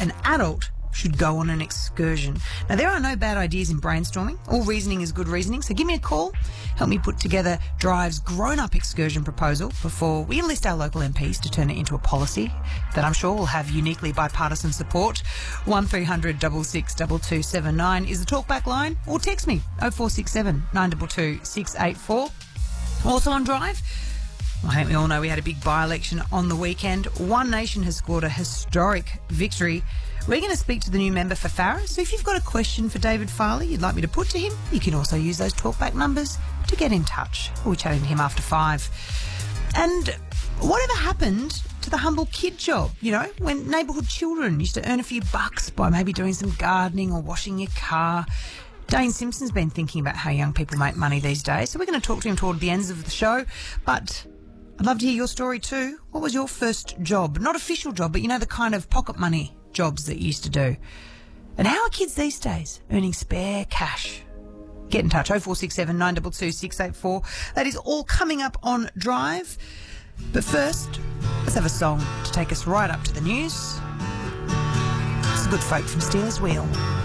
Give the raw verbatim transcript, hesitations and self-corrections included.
an adult should go on an excursion. Now, there are no bad ideas in brainstorming. All reasoning is good reasoning. So give me a call. Help me put together Drive's grown-up excursion proposal before we enlist our local M Ps to turn it into a policy that I'm sure will have uniquely bipartisan support. one three hundred six six two two seven nine is the talkback line, or text me oh four six seven nine two two six eight four. Also on Drive, I think we all know we had a big by-election on the weekend. One Nation has scored a historic victory. We're going to speak to the new member for Farrer, so if you've got a question for David Farley you'd like me to put to him, you can also use those talkback numbers to get in touch. We'll be chatting to him after five. And whatever happened to the humble kid job, you know, when neighbourhood children used to earn a few bucks by maybe doing some gardening or washing your car? Dane Simpson's been thinking about how young people make money these days, so we're going to talk to him toward the ends of the show. But I'd love to hear your story too. What was your first job? Not official job, but you know, the kind of pocket money jobs that you used to do. And how are kids these days earning spare cash? Get in touch, oh four six seven nine two two six eight four. That is all coming up on Drive. But first, let's have a song to take us right up to the news. It's the Good Folk from Steelers Wheel.